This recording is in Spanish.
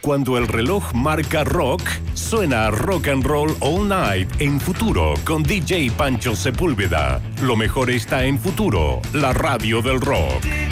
Cuando el reloj marca rock, suena Rock and Roll All Night en Futuro con DJ Pancho Sepúlveda. Lo mejor está en Futuro, la radio del rock.